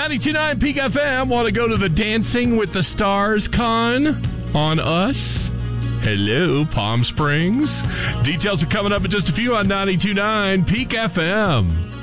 92.9 Peak FM. Want to go to the Dancing with the Stars Con on us? Hello, Palm Springs. Details are coming up in just a few on 92.9 Peak FM.